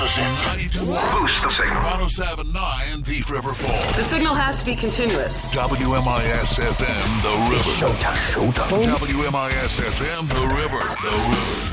us in. 92. Boost the signal. 1079 Thief River Falls. The signal has to be continuous. WMIS FM, The River. It's showtime. WMIS FM, The River.